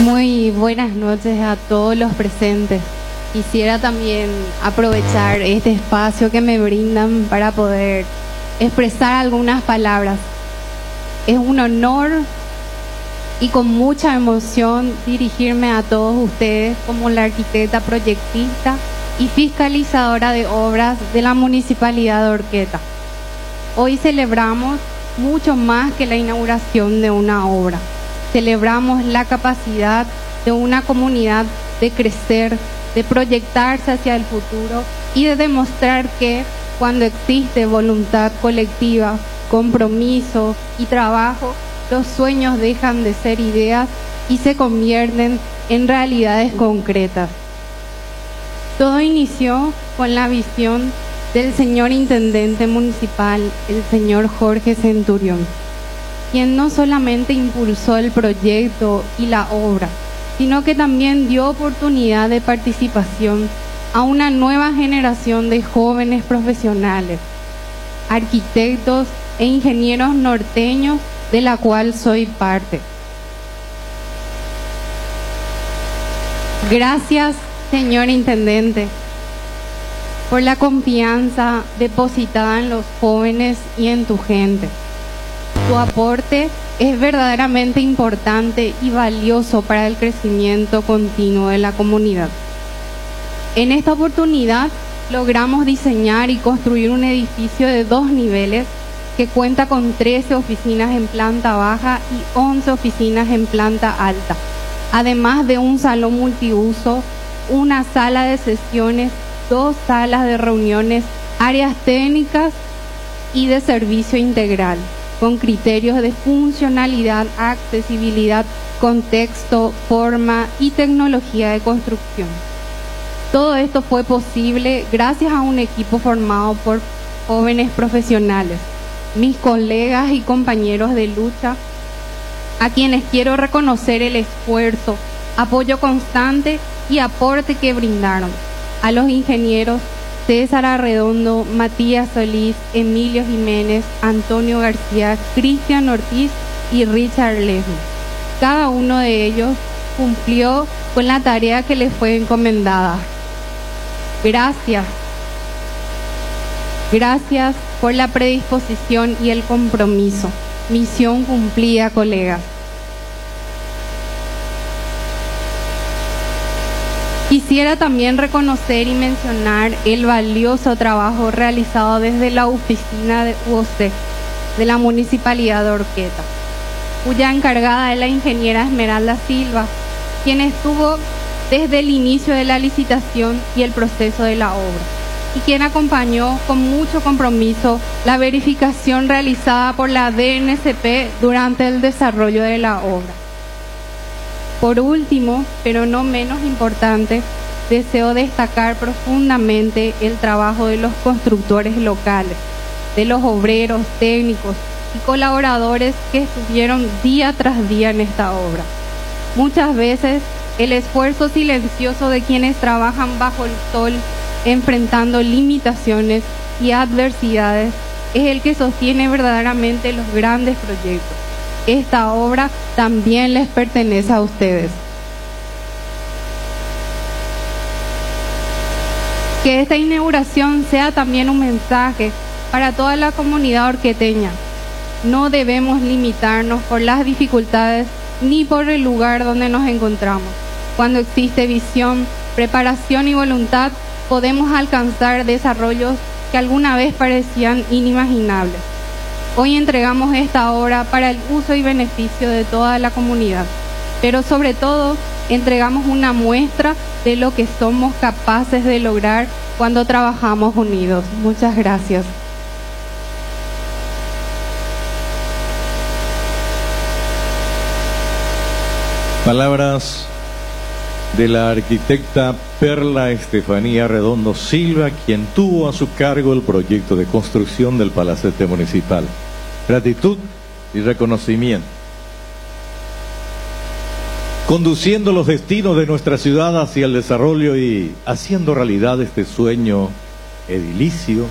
Muy buenas noches a todos los presentes. Quisiera también aprovechar este espacio que me brindan para poder expresar algunas palabras. Es un honor y con mucha emoción dirigirme a todos ustedes como la arquitecta proyectista y fiscalizadora de obras de la Municipalidad de Horqueta. Hoy celebramos mucho más que la inauguración de una obra. Celebramos la capacidad de una comunidad de crecer, de proyectarse hacia el futuro y de demostrar que cuando existe voluntad colectiva, compromiso y trabajo, los sueños dejan de ser ideas y se convierten en realidades concretas. Todo inició con la visión del señor intendente municipal, el señor Jorge Centurión, quien no solamente impulsó el proyecto y la obra, sino que también dio oportunidad de participación a una nueva generación de jóvenes profesionales, arquitectos e ingenieros norteños, de la cual soy parte. Gracias, señor intendente, por la confianza depositada en los jóvenes y en tu gente. Tu aporte es verdaderamente importante y valioso para el crecimiento continuo de la comunidad. En esta oportunidad logramos diseñar y construir un edificio de 2 niveles que cuenta con 13 oficinas en planta baja y 11 oficinas en planta alta, además de un salón multiuso, una sala de sesiones, 2 salas de reuniones, áreas técnicas y de servicio integral, con criterios de funcionalidad, accesibilidad, contexto, forma y tecnología de construcción. Todo esto fue posible gracias a un equipo formado por jóvenes profesionales, mis colegas y compañeros de lucha, a quienes quiero reconocer el esfuerzo, apoyo constante y aporte que brindaron. A los ingenieros César Arredondo, Matías Solís, Emilio Jiménez, Antonio García, Cristian Ortiz y Richard Lesmo. Cada uno de ellos cumplió con la tarea que les fue encomendada. Gracias. Gracias por la predisposición y el compromiso. Misión cumplida, colegas. Quisiera también reconocer y mencionar el valioso trabajo realizado desde la oficina de UOC de la Municipalidad de Horqueta, cuya encargada es la ingeniera Esmeralda Silva, quien estuvo desde el inicio de la licitación y el proceso de la obra, y quien acompañó con mucho compromiso la verificación realizada por la DNCP durante el desarrollo de la obra. Por último, pero no menos importante, deseo destacar profundamente el trabajo de los constructores locales, de los obreros, técnicos y colaboradores que estuvieron día tras día en esta obra. Muchas veces el esfuerzo silencioso de quienes trabajan bajo el sol, enfrentando limitaciones y adversidades, es el que sostiene verdaderamente los grandes proyectos. Esta obra también les pertenece a ustedes. Que esta inauguración sea también un mensaje para toda la comunidad horqueteña. No debemos limitarnos por las dificultades ni por el lugar donde nos encontramos. Cuando existe visión, preparación y voluntad, podemos alcanzar desarrollos que alguna vez parecían inimaginables. Hoy entregamos esta obra para el uso y beneficio de toda la comunidad, pero sobre todo entregamos una muestra de lo que somos capaces de lograr cuando trabajamos unidos. Muchas gracias. Palabras de la arquitecta Perla Estefanía Redondo Silva, quien tuvo a su cargo el proyecto de construcción del Palacete Municipal. Gratitud y reconocimiento. Conduciendo los destinos de nuestra ciudad hacia el desarrollo y haciendo realidad este sueño edilicio